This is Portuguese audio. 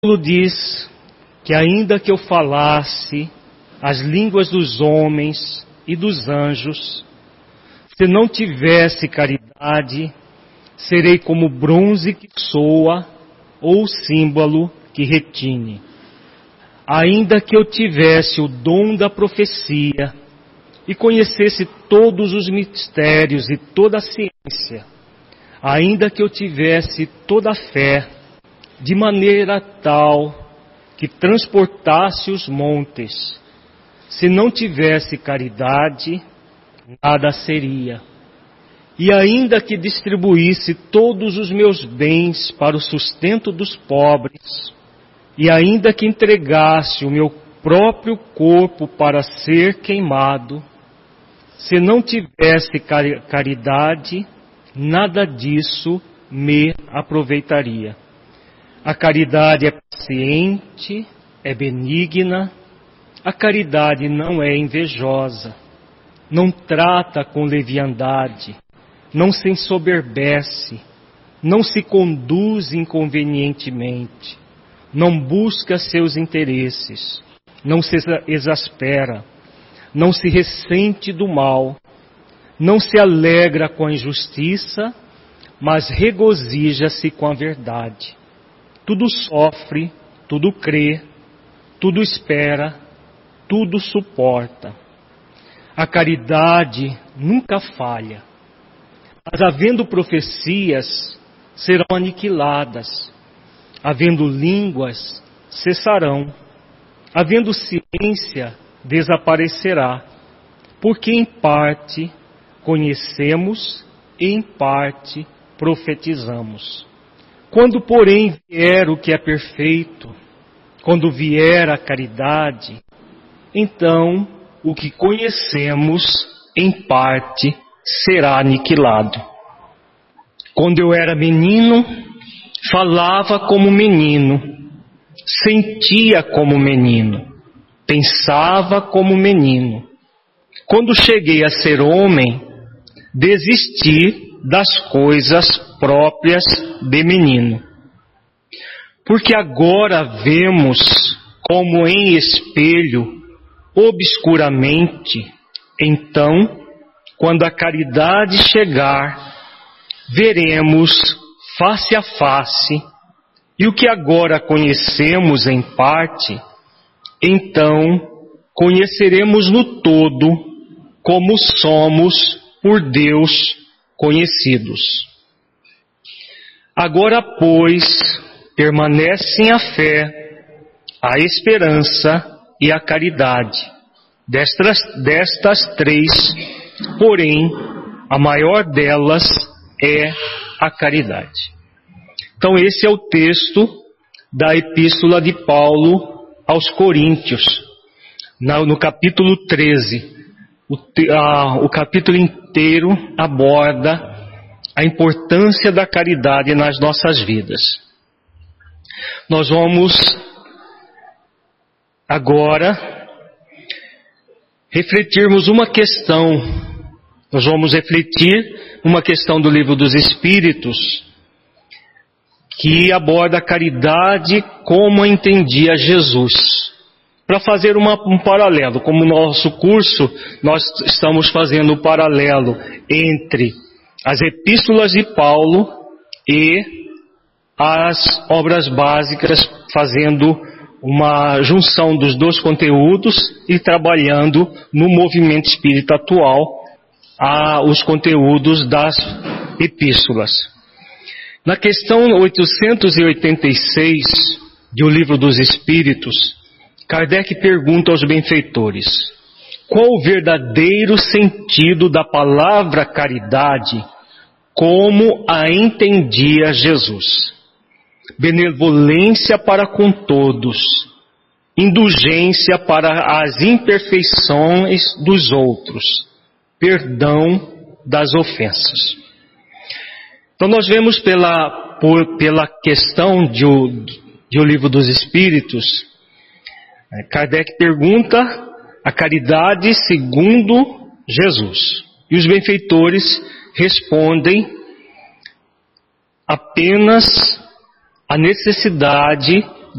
Paulo diz que ainda que eu falasse as línguas dos homens e dos anjos, se não tivesse caridade, serei como bronze que soa ou símbolo que retine. Ainda que eu tivesse o dom da profecia e conhecesse todos os mistérios e toda a ciência, ainda que eu tivesse toda a fé, de maneira tal que transportasse os montes, se não tivesse caridade, nada seria. E ainda que distribuísse todos os meus bens para o sustento dos pobres, e ainda que entregasse o meu próprio corpo para ser queimado, se não tivesse caridade, nada disso me aproveitaria. A caridade é paciente, é benigna, a caridade não é invejosa, não trata com leviandade, não se ensoberbece, não se conduz inconvenientemente, não busca seus interesses, não se exaspera, não se ressente do mal, não se alegra com a injustiça, mas regozija-se com a verdade. Tudo sofre, tudo crê, tudo espera, tudo suporta. A caridade nunca falha. Mas havendo profecias, serão aniquiladas. Havendo línguas, cessarão. Havendo ciência, desaparecerá. Porque em parte conhecemos e em parte profetizamos. Quando, porém, vier o que é perfeito, quando vier a caridade, então o que conhecemos em parte será aniquilado. Quando eu era menino, falava como menino, sentia como menino, pensava como menino. Quando cheguei a ser homem, desisti das coisas próprias de menino. Porque agora vemos como em espelho, obscuramente, então, quando a caridade chegar, veremos face a face, e o que agora conhecemos em parte, então conheceremos no todo, como somos por Deus conhecidos. Agora, pois, permanecem a fé, a esperança e a caridade. Destas três, porém, a maior delas é a caridade. Então esse é o texto da Epístola de Paulo aos Coríntios, no capítulo 13. O capítulo inteiro aborda a importância da caridade nas nossas vidas. Nós vamos agora refletirmos uma questão. Nós vamos refletir uma questão do Livro dos Espíritos, que aborda a caridade como entendia Jesus. Para fazer um paralelo, como no nosso curso, nós estamos fazendo um paralelo entre as epístolas de Paulo e as obras básicas, fazendo uma junção dos dois conteúdos e trabalhando no movimento espírita atual os conteúdos das epístolas. Na questão 886 do Livro dos Espíritos, Kardec pergunta aos benfeitores: qual o verdadeiro sentido da palavra caridade, como a entendia Jesus? Benevolência para com todos, indulgência para as imperfeições dos outros, perdão das ofensas. Então nós vemos pela questão do Livro dos Espíritos, Kardec pergunta a caridade segundo Jesus. E os benfeitores respondem apenas a necessidade